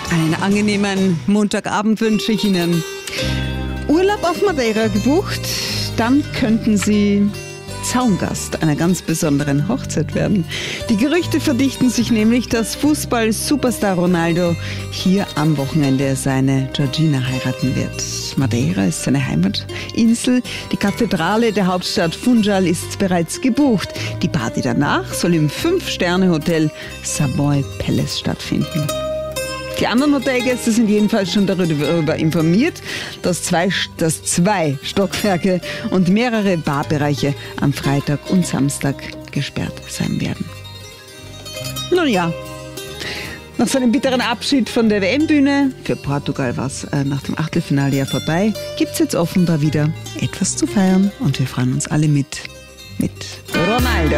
Einen angenehmen Montagabend wünsche ich Ihnen. Urlaub auf Madeira gebucht, dann könnten Sie Zaungast einer ganz besonderen Hochzeit werden. Die Gerüchte verdichten sich nämlich, dass Fußball-Superstar Ronaldo hier am Wochenende seine Georgina heiraten wird. Madeira ist seine Heimatinsel. Die Kathedrale der Hauptstadt Funchal ist bereits gebucht. Die Party danach soll im 5-Sterne-Hotel Savoy Palace stattfinden. Die anderen Hotelgäste sind jedenfalls schon darüber informiert, dass zwei Stockwerke und mehrere Barbereiche am Freitag und Samstag gesperrt sein werden. Nun ja, nach seinem bitteren Abschied von der WM-Bühne, für Portugal war es nach dem Achtelfinale ja vorbei, gibt es jetzt offenbar wieder etwas zu feiern und wir freuen uns alle mit Ronaldo.